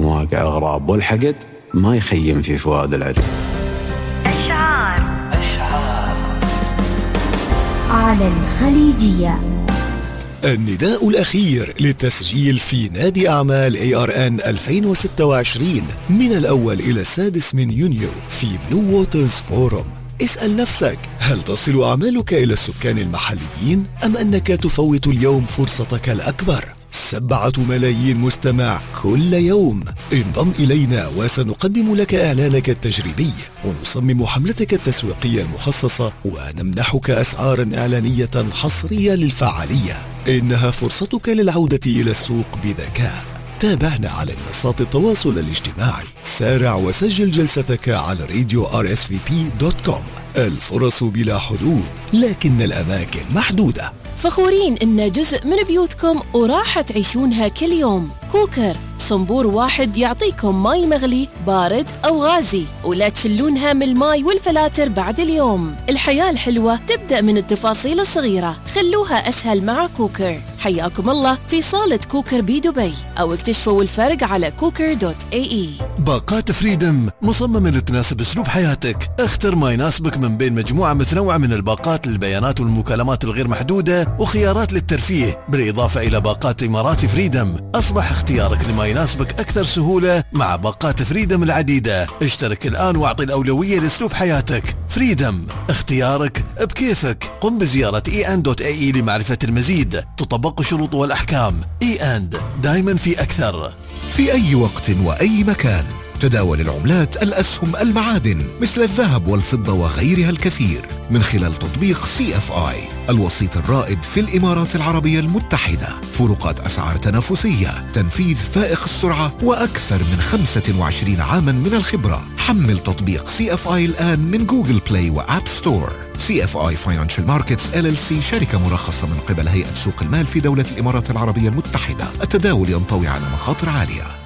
مواقع الأغراب والحقد ما يخيم في فؤاد العريف. أشعار على الخليجية. النداء الأخير للتسجيل في نادي أعمال ARN 2026 من الأول إلى السادس من يونيو في بلو ووترز فورم. اسأل نفسك، هل تصل أعمالك إلى السكان المحليين أم أنك تفوت اليوم فرصتك الأكبر؟ 7 ملايين مستمع كل يوم. انضم إلينا وسنقدم لك إعلانك التجريبي ونصمم حملتك التسويقية المخصصة ونمنحك أسعارا إعلانية حصرية للفعالية. إنها فرصتك للعودة إلى السوق بذكاء. تابعنا على منصات التواصل الاجتماعي. سارع وسجل جلستك على radio rsvp.com. الفرص بلا حدود لكن الأماكن محدودة. فخورين إن جزء من بيوتكم وراح تعيشونها كل يوم. كوكر صنبور واحد يعطيكم ماي مغلي بارد أو غازي، ولا تشلونها من الماي والفلاتر بعد اليوم. الحياة الحلوة تبدأ من التفاصيل الصغيرة، خلوها أسهل مع كوكر. حياكم الله في صالة كوكر بدبي، أو اكتشفوا الفرق على cooker.ae. باقات فريدم مصممة لتناسب أسلوب حياتك. اختر ما يناسبك من بين مجموعة متنوعة من الباقات للبيانات والمكالمات الغير محدودة وخيارات للترفيه، بالإضافة إلى باقات إمارات فريدم. أصبح اختيارك لما يناسبك أكثر سهولة مع باقات فريدم العديدة. اشترك الآن واعطي الأولوية لأسلوب حياتك. فريدم، اختيارك بكيفك. قم بزيارة en.ae لمعرفة المزيد. تطبق الشروط والأحكام. en دائما في أكثر. في أي وقت وأي مكان. تداول العملات، الأسهم، المعادن مثل الذهب والفضة وغيرها الكثير من خلال تطبيق CFI، الوسيط الرائد في الإمارات العربية المتحدة. فروقات أسعار تنافسية، تنفيذ فائق السرعة، وأكثر من 25 عاما من الخبرة. حمل تطبيق CFI الآن من جوجل بلاي وآب ستور. CFI Financial Markets LLC شركة مرخصة من قبل هيئة سوق المال في دولة الإمارات العربية المتحدة. التداول ينطوي على مخاطر عالية.